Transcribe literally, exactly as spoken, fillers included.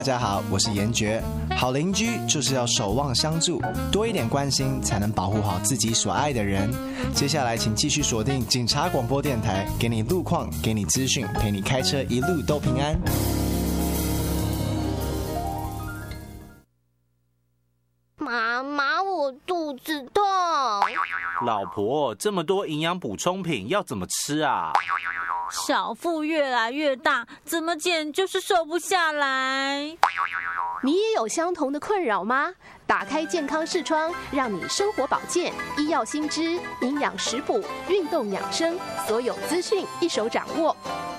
大家好，我是严爵。好邻居就是要守望相助，多一点关心，才能保护好自己所爱的人。接下来，请继续锁定警察广播电台，给你路况，给你资讯，陪你开车一路都平安。 妈妈，我肚子痛。 老婆，这么多营养补充品要怎么吃啊？ 小腹越来越大，怎么减就是瘦不下来。 你也有相同的困扰吗？打开健康视窗，让你生活保健、医药新知、营养食补、运动养生，所有资讯一手掌握。